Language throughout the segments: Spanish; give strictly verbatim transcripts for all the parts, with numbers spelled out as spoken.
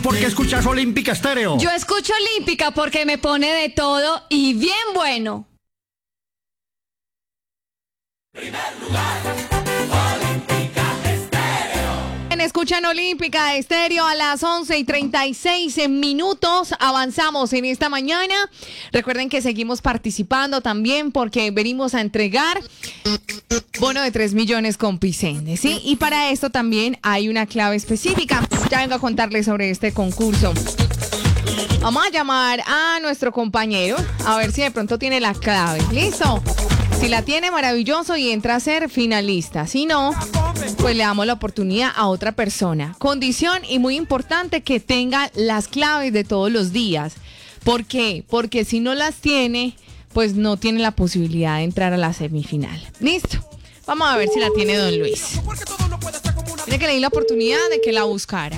porque escuchas Olímpica Estéreo. Yo escucho Olímpica porque me pone de todo y bien bueno. Primer lugar, Olímpica Estéreo. Escuchan Olímpica Estéreo a las once y treinta y seis minutos. Avanzamos en esta mañana. Recuerden que seguimos participando también porque venimos a entregar bono de tres millones con Picende, ¿sí? Y para esto también hay una clave específica. Ya vengo a contarles sobre este concurso. Vamos a llamar a nuestro compañero a ver si de pronto tiene la clave. ¿Listo? Si la tiene, maravilloso, y entra a ser finalista. Si no, pues le damos la oportunidad a otra persona. Condición y muy importante que tenga las claves de todos los días. ¿Por qué? Porque si no las tiene, pues no tiene la posibilidad de entrar a la semifinal. ¿Listo? Vamos a ver si la tiene don Luis. Mire que le di la oportunidad de que la buscara.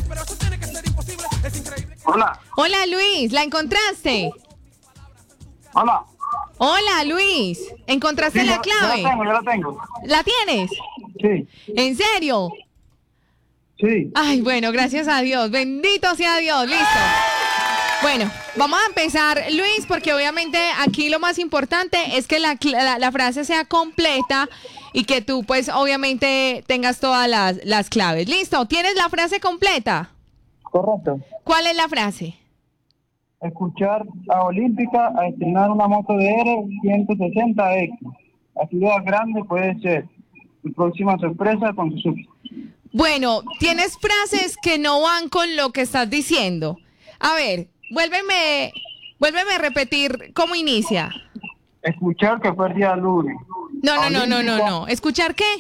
Hola. Hola Luis, ¿la encontraste? Hola. Hola Luis, ¿encontraste Sí, la ya- clave? Ya la tengo, ya la tengo. ¿La tienes? Sí, ¿En serio? sí. Ay, bueno, gracias a Dios. Bendito sea Dios. Listo. Bueno, vamos a empezar, Luis, porque obviamente aquí lo más importante es que la, la, la frase sea completa y que tú, pues, obviamente tengas todas las, las claves. ¿Listo? ¿Tienes la frase completa? Correcto. ¿Cuál es la frase? Escuchar a Olímpica a estrenar una moto de R ciento sesenta X. Así de grande puede ser. Mi próxima sorpresa con Suzuki. Bueno, tienes frases que no van con lo que estás diciendo. A ver, vuélveme, vuélveme a repetir cómo inicia. Escuchar que fue el día lunes. No, no, no, no, no, Olímpica, no. ¿Escuchar qué?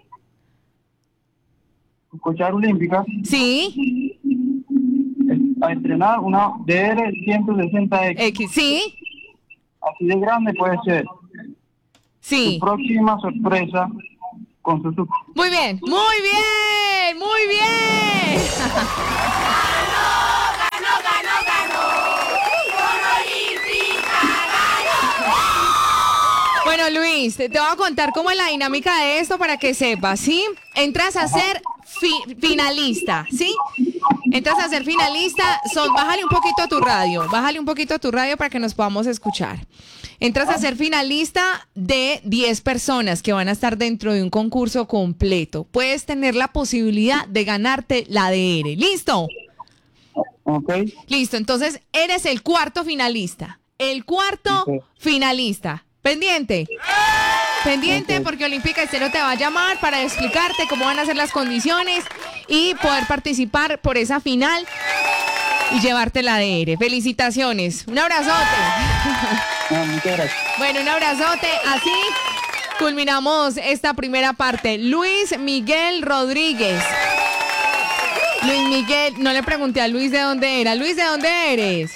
Escuchar Olímpica Sí. a estrenar una D R ciento sesenta X. X, sí. Así de grande puede ser. Sí. Tu próxima sorpresa con Suzuki. Muy bien, muy bien, muy bien. Ganó, ganó, ganó. Con Olímpica ganó. Bueno, Luis, te te voy a contar cómo es la dinámica de esto para que sepas, ¿sí? Entras a ser fi- finalista, ¿sí? Entras a ser finalista, son, bájale un poquito a tu radio, bájale un poquito a tu radio para que nos podamos escuchar. Entras a ser finalista de diez personas que van a estar dentro de un concurso completo. Puedes tener la posibilidad de ganarte la D R. ¿Listo? Ok. Listo, entonces eres el cuarto finalista. El cuarto Ok. finalista. Pendiente. Pendiente Ok. porque Olímpica Estéreo te va a llamar para explicarte cómo van a ser las condiciones y poder participar por esa final y llevarte la D R. Felicitaciones. Un abrazote. Ah, muchas gracias. Bueno, un abrazote. Así culminamos esta primera parte. Luis Miguel Rodríguez. Luis Miguel, no le pregunté a Luis de dónde era. Luis, ¿de dónde eres?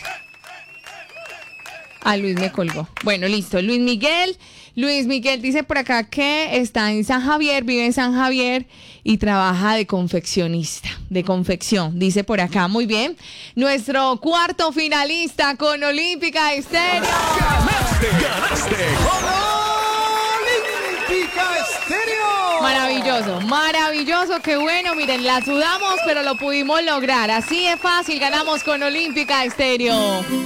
Ah, Luis me colgó. Bueno, listo. Luis Miguel. Luis Miguel dice por acá que está en San Javier, vive en San Javier y trabaja de confeccionista, de confección, dice por acá. Muy bien. Nuestro cuarto finalista con Olímpica Estéreo. ¡Ganaste! ¡Ganaste! ¡Con Olímpica Estéreo! Maravilloso, maravilloso, qué bueno. Miren, la sudamos, pero lo pudimos lograr. Así de fácil, ganamos con Olímpica Estéreo.